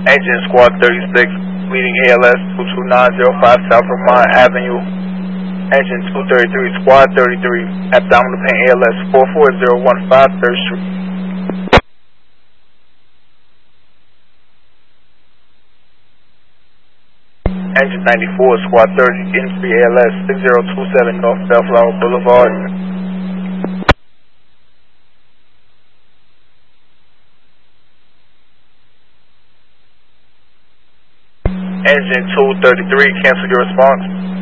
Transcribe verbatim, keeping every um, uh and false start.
Engine Squad thirty-six, leading A L S two two nine zero five South Vermont Avenue. Engine two thirty-three, Squad thirty-three, abdominal pain A L S four four zero one five third Street. Engine ninety-four, Squad thirty, Industry A L S six zero two seven North Bellflower Boulevard. Engine two thirty-three, cancel your response.